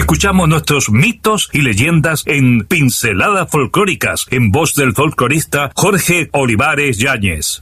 Escuchamos nuestros mitos y leyendas en Pinceladas Folclóricas, en voz del folclorista Jorge Olivares Yáñez.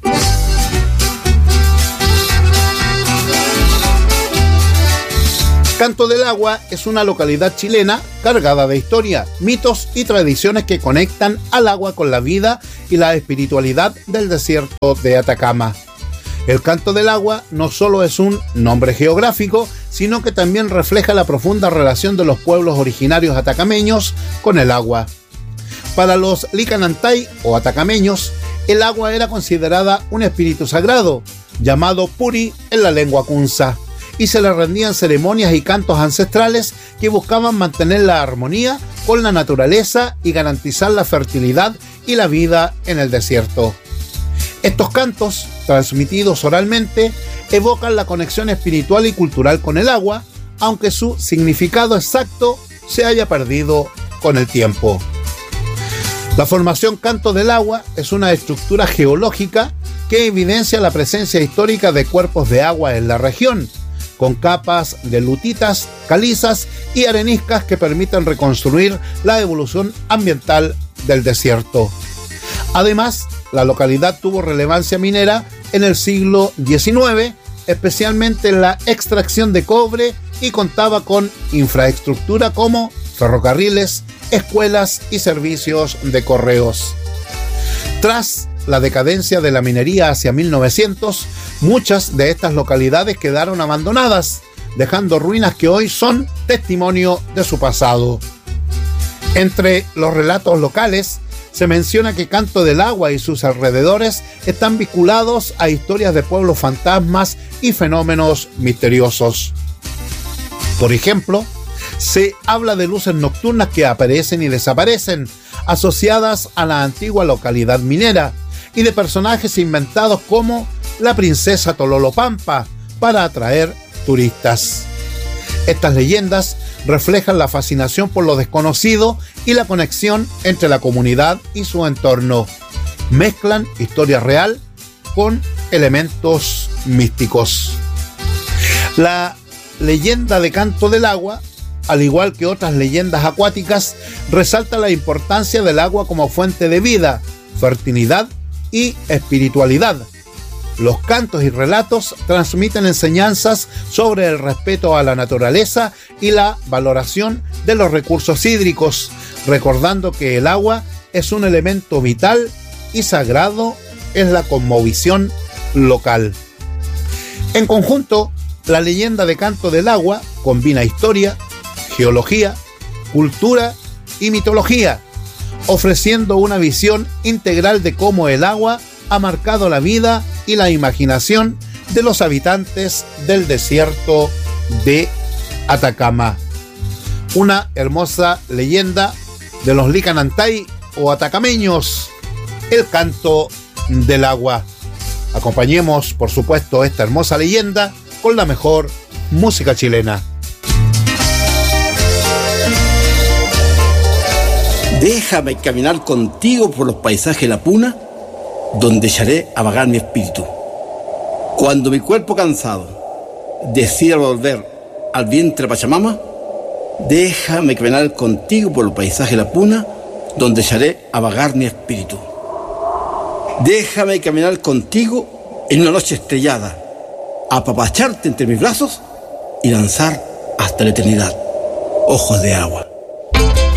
Canto del Agua es una localidad chilena cargada de historia, mitos y tradiciones que conectan al agua con la vida y la espiritualidad del desierto de Atacama. El Canto del Agua no solo es un nombre geográfico, sino que también refleja la profunda relación de los pueblos originarios atacameños con el agua. Para los licanantay o atacameños, el agua era considerada un espíritu sagrado, llamado Puri en la lengua kunza, y se le rendían ceremonias y cantos ancestrales que buscaban mantener la armonía con la naturaleza y garantizar la fertilidad y la vida en el desierto. Estos cantos, transmitidos oralmente, evocan la conexión espiritual y cultural con el agua, aunque su significado exacto se haya perdido con el tiempo. La formación Canto del Agua es una estructura geológica que evidencia la presencia histórica de cuerpos de agua en la región, con capas de lutitas, calizas y areniscas que permiten reconstruir la evolución ambiental del desierto. Además, la localidad tuvo relevancia minera en el siglo XIX, especialmente en la extracción de cobre, y contaba con infraestructura como ferrocarriles, escuelas y servicios de correos. Tras la decadencia de la minería hacia 1900, muchas de estas localidades quedaron abandonadas, dejando ruinas que hoy son testimonio de su pasado. Entre los relatos locales, se menciona que Canto del Agua y sus alrededores están vinculados a historias de pueblos fantasmas y fenómenos misteriosos. Por ejemplo, se habla de luces nocturnas que aparecen y desaparecen, asociadas a la antigua localidad minera, y de personajes inventados como la princesa Tololopampa para atraer turistas. Estas leyendas reflejan la fascinación por lo desconocido y la conexión entre la comunidad y su entorno. Mezclan historia real con elementos místicos. La leyenda de Canto del Agua, al igual que otras leyendas acuáticas, resalta la importancia del agua como fuente de vida, fertilidad y espiritualidad. Los cantos y relatos transmiten enseñanzas sobre el respeto a la naturaleza y la valoración de los recursos hídricos, recordando que el agua es un elemento vital y sagrado en la cosmovisión local. En conjunto, la leyenda de Canto del Agua combina historia, geología, cultura y mitología, ofreciendo una visión integral de cómo el agua ha marcado la vida y la imaginación de los habitantes del desierto de Atacama. Una hermosa leyenda de los licanantay o atacameños, el Canto del Agua. Acompañemos, por supuesto, esta hermosa leyenda con la mejor música chilena. Déjame caminar contigo por los paisajes de la puna, donde echaré a vagar mi espíritu. Cuando mi cuerpo cansado decida volver al vientre de Pachamama, déjame caminar contigo por los paisajes de la puna, donde echaré a vagar mi espíritu. Déjame caminar contigo en una noche estrellada, apapacharte entre mis brazos y lanzar hasta la eternidad ojos de agua.